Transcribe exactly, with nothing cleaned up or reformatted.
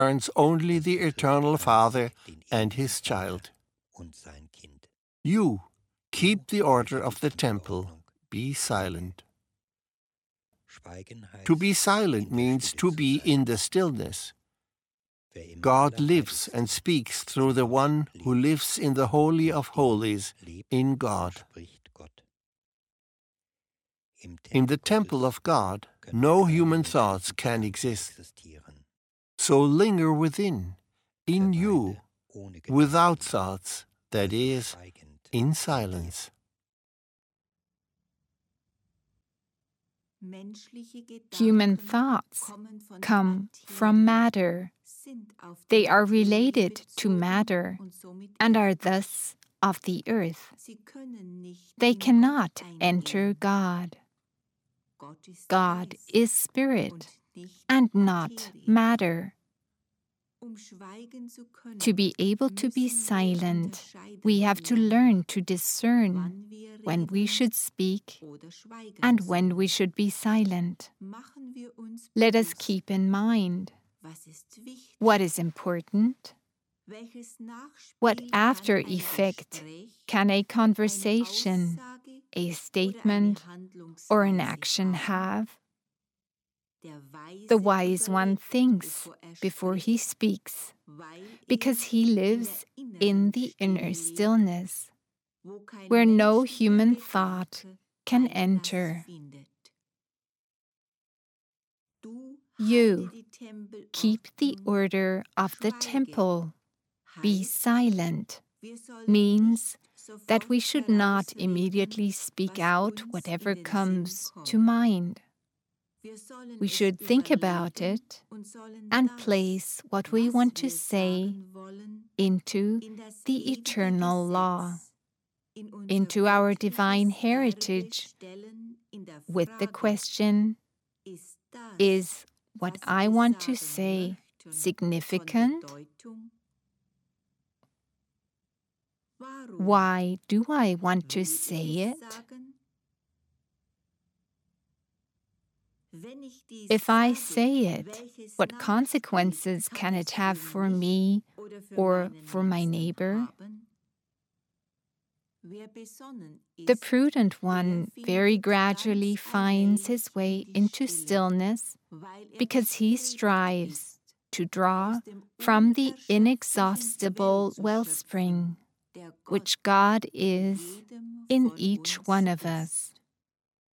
concerns only the eternal Father and his child. You keep the order of the temple. Be silent. To be silent means to be in the stillness. God lives and speaks through the one who lives in the Holy of Holies, in God. In the temple of God, no human thoughts can exist. So linger within, in you, without thoughts, that is, in silence. Human thoughts come from matter. They are related to matter and are thus of the earth. They cannot enter God. God is spirit and not matter. To be able to be silent, we have to learn to discern when we should speak and when we should be silent. Let us keep in mind what is important. What after effect can a conversation, a statement, or an action have? The wise one thinks before he speaks, because he lives in the inner stillness, where no human thought can enter. You keep the order of the temple. Be silent means that we should not immediately speak out whatever comes to mind. We should think about it and place what we want to say into the eternal law, into our divine heritage, with the question, is what I want to say significant? Why do I want to say it? If I say it, what consequences can it have for me or for my neighbor? The prudent one very gradually finds his way into stillness because he strives to draw from the inexhaustible wellspring, which God is in each one of us.